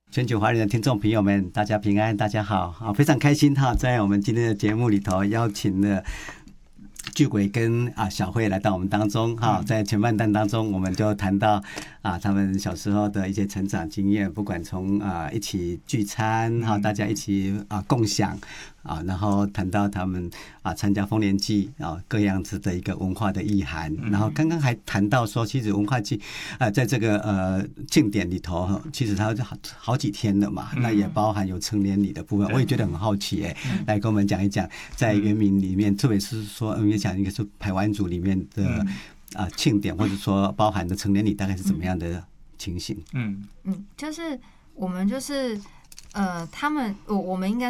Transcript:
全球华人的听众朋友们，大家平安，大家好，非常开心哈，在我们今天的节目里头邀请了巨鬼跟小慧来到我们当中哈，在前半段当中，我们就谈到他们小时候的一些成长经验，不管从一起聚餐哈，大家一起共享然后谈到他们参加丰年祭各样子的一个文化的意涵，然后刚刚还谈到说，其实文化祭在这个庆典里头，其实它好几天了嘛，那也包含有成年礼的部分，我也觉得很好奇来跟我们讲一讲，在原民里面，特别是说也讲一个是排湾族里面的庆典，或者说包含的成年礼大概是怎么样的情形？ 就是我们就是他们我们应该